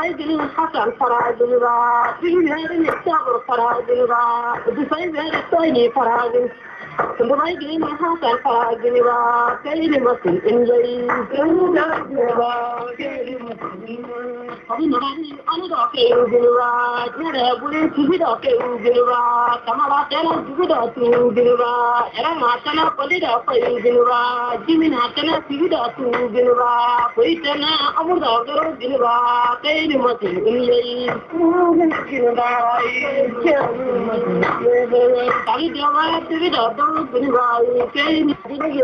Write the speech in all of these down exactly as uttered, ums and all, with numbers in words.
رايدين حسن فراد البا بيجي الصبر فراد البا بسيب الثاني فراد رايدين حسن فراد البا كلمة إنجيل كلمة كلمة أنا أنا داكي وجلوا ترى بقولي تبي داكي وجلوا كمالا ترى تبي داكي وجلوا أنا ما تنا قلي داكي وجلوا جمينا تنا تبي داكي وجلوا كويتنا أمور داكي وجلوا كلمة إنجيل كلمة تبي داكي تبي داكي وجلوا كلمة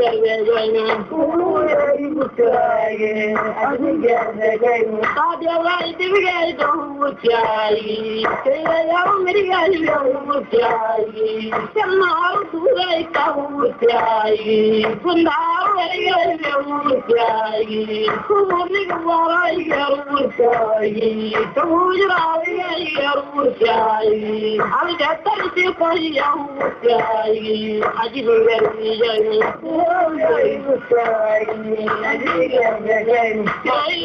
إنجيل I didn't get over Jai. Say, I already got it over Jai. Somehow, do I come with Jai? From now, I got it over Jai. Who only what I got over Jai? Told you I got over Jai. I got thirty for you over Jai. I didn't get it. Oh, I was trying. I didn't get it.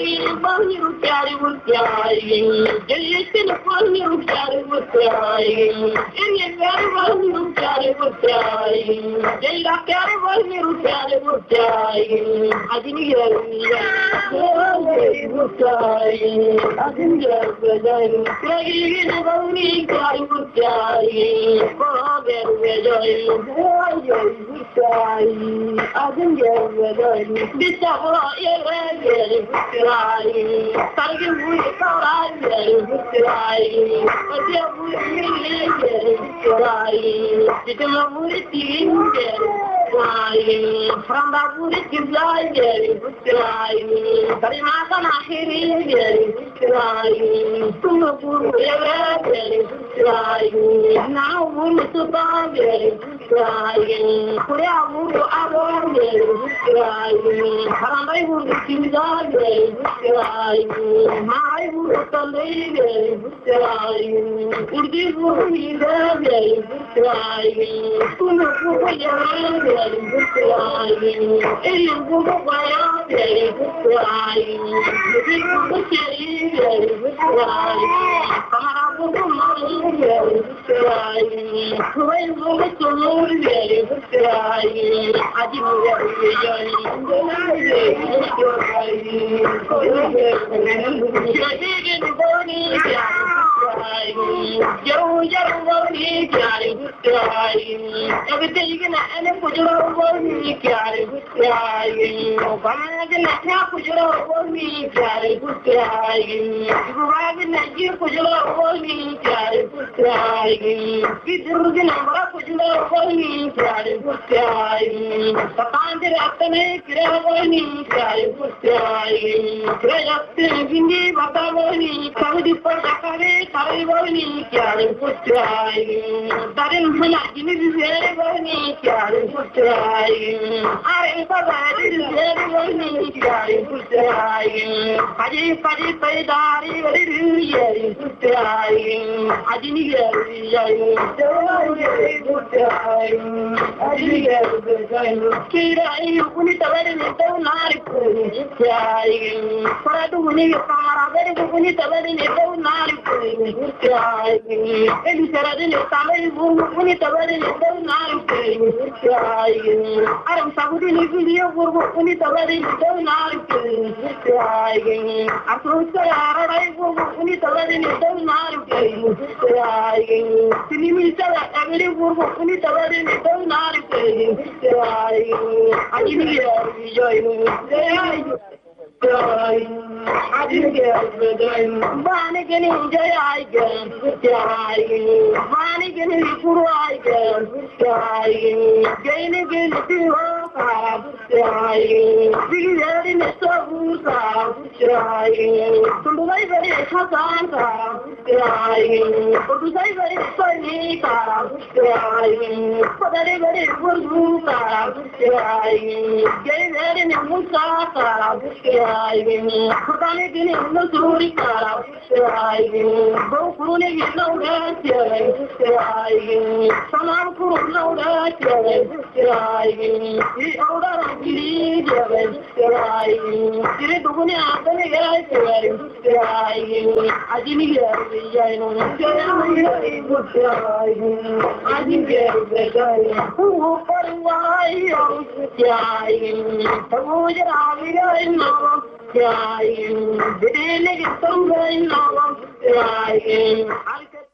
I carry with Jai. Jai is a funny who carry with Jai. And you very well who carry with Jai. Jai carry one who carry with Jai. I didn't hear me. Oh, with Jai. I didn't hear me. Jai is a funny carry with Jai. Oh, very well. Oh, with Jai. I didn't hear me. This is all I get with Jai. Target we thought I get with Jai. But there we really get with Jai. Didn't know what it is get Jai. From that wood it gives I get with Jai. But in my son I hear it get with Jai. To the food ever get with Jai. Now we're so bad get with Jai. Put out wood I won't get with Jai. And I would give I get with Jai. My wood a lady with Jai. Would this woman be there with Jai? To the food ever get with Jai. Alien wood of my own with Jai. The big wood of Jai with Jai. Come out of the money with Jai. Praise the Lord with Jai. I didn't get with Jai. I didn't get with Jai. I didn't get with Jai. Yo, yo, money, carry with Jai. Everything you can and put your money, carry with Jai. Obama can not put your money, carry with Jai. You ride in that you put your money, carry with Jai. Get the number, put your money, carry with Jai. The time that after make your money, carry with Jai. Pray up to Hindi, but the money, come the first carry money, carry with Jai. That in Hana, give me very money, carry with Jai. I am very money, carry with Jai. Paddy, Paddy, Paddy, very with Jai. I didn't get it, with Jai. I didn't get it, Kira, you put it away in the night, with Jai. For I do need a car, very good, when it's away in the night, with Jai. And you said I didn't family when it's away in the night, with Jai. I am somebody in the video when it's away in the night, with Jai. I'm so sorry, I when it's away in the night, with Jai. See me, sir, every woman when it's away in the night, with Jai. I didn't get Jai. I didn't get with them. Vanagan in Jai again, with Jai. Vanagan in Pura again, with Jai. Gain again to Rosa, with Jai. We are in the Sabusa, with Jai. To the library, Hasanta, with Jai. To the library, Sonita, with Jai. For the library, Musa, with Jai. Gain in the Musa, with Jai. Putani in the Surika, crying, Bokuni is no that yelling, crying, Salam Kuru no that yelling, crying, the older of the yelling, crying, the Bukuni after the yelling, crying, I didn't hear the yelling, crying, I didn't hear the yelling, who for a while, crying, the wood of the yelling, crying, the niggas don't know, crying.